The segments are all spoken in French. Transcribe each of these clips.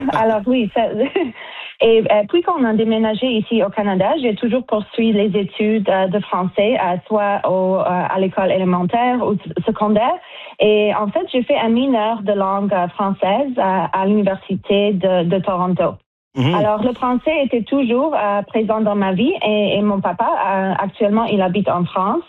Alors oui, et puis quand on a déménagé ici au Canada, j'ai toujours poursuivi les études de français, soit à l'école élémentaire ou secondaire. Et en fait, j'ai fait un mineur de langue française à l'université de Toronto. Mhm. Alors, le français était toujours présent dans ma vie et mon papa, actuellement, il habite en France.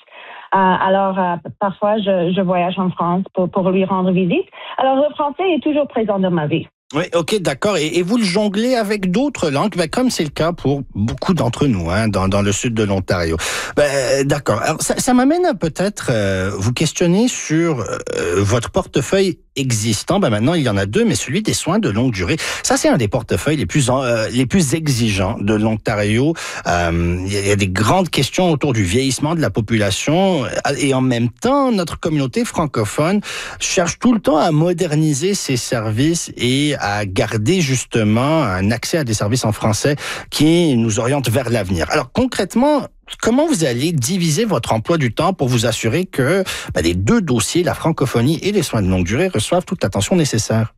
Parfois, je voyage en France pour lui rendre visite. Alors, le français est toujours présent dans ma vie. Oui, ok, d'accord. Et vous le jonglez avec d'autres langues, comme c'est le cas pour beaucoup d'entre nous, dans le sud de l'Ontario. D'accord. Alors, ça m'amène à peut-être vous questionner sur votre portefeuille existant. Maintenant, il y en a deux, mais celui des soins de longue durée. Ça, c'est un des portefeuilles les plus exigeants de l'Ontario. Il y a des grandes questions autour du vieillissement de la population et en même temps, notre communauté francophone cherche tout le temps à moderniser ses services et à garder justement un accès à des services en français qui nous orientent vers l'avenir. Alors concrètement, comment vous allez diviser votre emploi du temps pour vous assurer que les deux dossiers, la francophonie et les soins de longue durée, reçoivent toute l'attention nécessaire?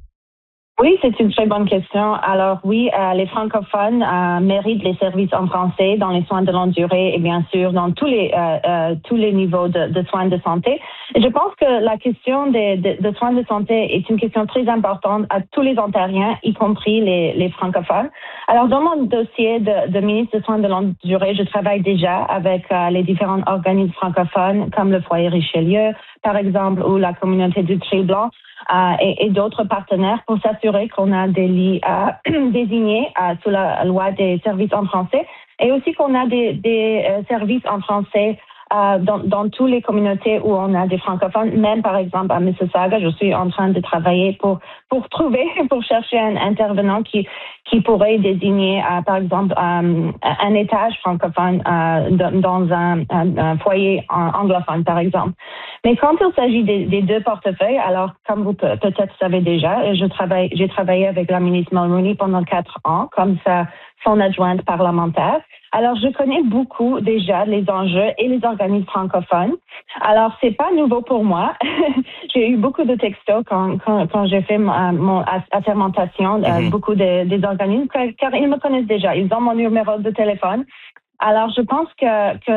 Oui, c'est une très bonne question. Alors oui, les francophones méritent les services en français dans les soins de longue durée et bien sûr dans tous les niveaux de soins de santé. Et je pense que la question de soins de santé est une question très importante à tous les Ontariens, y compris les francophones. Alors dans mon dossier de ministre de soins de longue durée, je travaille déjà avec les différents organismes francophones comme le Foyer Richelieu, par exemple, ou la communauté du Tri-Blanc. Et d'autres partenaires pour s'assurer qu'on a des lits désignés sous la loi des services en français et aussi qu'on a des services en français dans toutes les communautés où on a des francophones, même par exemple à Mississauga, je suis en train de travailler pour chercher un intervenant qui pourrait désigner, par exemple, un étage francophone dans un foyer anglophone, par exemple. Mais quand il s'agit des deux portefeuilles, alors comme vous peut-être savez déjà, j'ai travaillé avec la ministre Mulroney pendant 4 ans comme son adjointe parlementaire. Alors, je connais beaucoup déjà les enjeux et les organismes francophones. Alors, c'est pas nouveau pour moi. J'ai eu beaucoup de textos quand j'ai fait mon assermentation, beaucoup des organismes, car ils me connaissent déjà. Ils ont mon numéro de téléphone. Alors, je pense que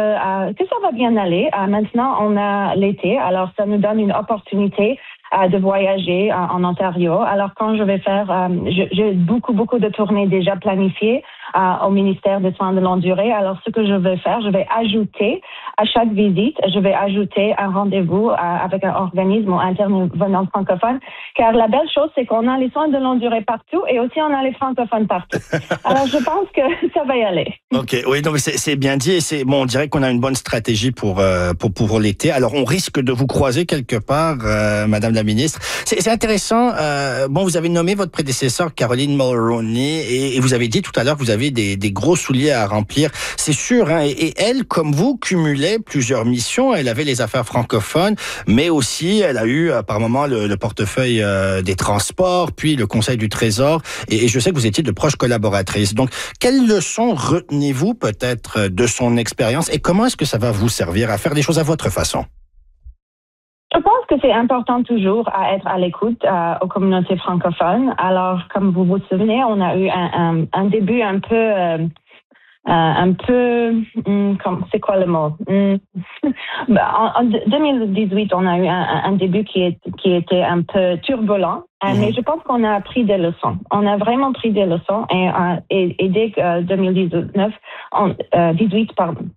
ça va bien aller. Maintenant, on a l'été, alors ça nous donne une opportunité de voyager en Ontario. Alors, quand je vais faire, j'ai beaucoup de tournées déjà planifiées au ministère des Soins de longue durée. Alors, ce que je vais faire, je vais ajouter à chaque visite, je vais ajouter un rendez-vous avec un organisme ou intervenant francophone. Car la belle chose, c'est qu'on a les soins de longue durée partout et aussi on a les francophones partout. Alors, je pense que ça va y aller. OK, oui, donc c'est bien dit et on dirait qu'on a une bonne stratégie pour l'été. Alors, on risque de vous croiser quelque part, Madame la ministre. C'est intéressant. Vous avez nommé votre prédécesseur, Caroline Mulroney, et vous avez dit tout à l'heure que vous avez des gros souliers à remplir. C'est sûr, et elle, comme vous, cumulait plusieurs missions. Elle avait les affaires francophones, mais aussi, elle a eu, par moment, le portefeuille des transports, puis le Conseil du Trésor, et je sais que vous étiez de proches collaboratrices. Donc, quelles leçons retenez-vous peut-être de son expérience et comment est-ce que ça va vous servir à faire les choses à votre façon? Je pense que c'est important toujours à être à l'écoute aux communautés francophones. Alors, comme vous vous souvenez, on a eu un début c'est quoi le mot? En 2018, on a eu un début qui était un peu turbulent, mais je pense qu'on a appris des leçons. On a vraiment pris des leçons et dès 2019, 18,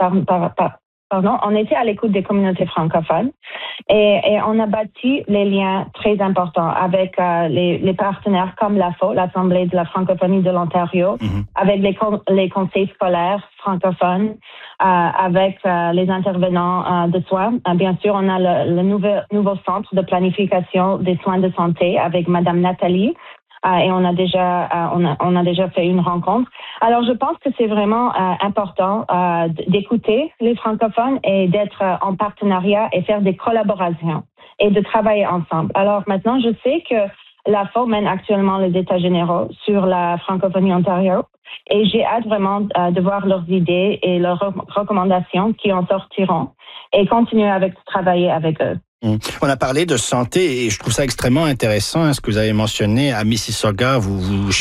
on était à l'écoute des communautés francophones et on a bâti les liens très importants avec les partenaires comme l'AFO, l'Assemblée de la francophonie de l'Ontario, avec les conseils scolaires francophones, avec les intervenants de soins. Bien sûr, on a le nouveau centre de planification des soins de santé avec Madame Nathalie. Et on a déjà fait une rencontre. Alors, je pense que c'est vraiment important d'écouter les francophones et d'être en partenariat et faire des collaborations et de travailler ensemble. Alors, maintenant, je sais que l'AFO mène actuellement les états généraux sur la francophonie Ontario et j'ai hâte vraiment de voir leurs idées et leurs recommandations qui en sortiront et continuer travailler avec eux. On a parlé de santé et je trouve ça extrêmement intéressant, ce que vous avez mentionné à Mississauga. Vous